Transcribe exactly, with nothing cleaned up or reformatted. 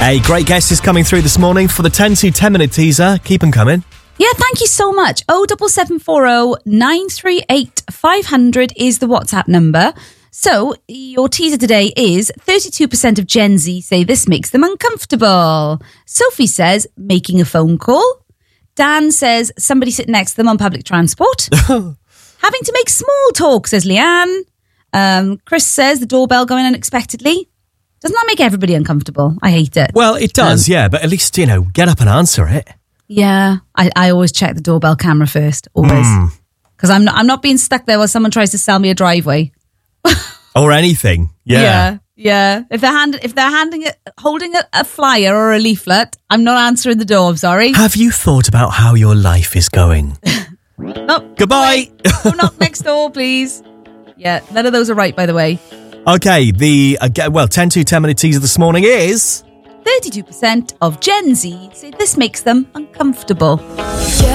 A great guest is coming through this morning for the ten to ten minute teaser. Keep them coming. Yeah, thank you so much. oh seven seven four oh nine three eight five hundred is the WhatsApp number. So your teaser today is thirty-two percent of Gen Z say this makes them uncomfortable. Sophie says making a phone call. Dan says somebody sitting next to them on public transport. Having to make small talk, says Leanne. Um, Chris says the doorbell going unexpectedly. Doesn't that make everybody uncomfortable? I hate it. Well, it does, um, yeah, but at least, you know, get up and answer it. Yeah, I, I always check the doorbell camera first, always. Because mm. I'm not, I'm not being stuck there while someone tries to sell me a driveway. Or anything, yeah. Yeah, yeah. If they're, hand, if they're handing it, holding a, a flyer or a leaflet, I'm not answering the door, I'm sorry. Have you thought about how your life is going? No. Goodbye. Go knock next door, please. Yeah, none of those are right, by the way. Okay, the, uh, well, ten to ten minute teaser this morning is... thirty-two percent of Gen Z say this makes them uncomfortable.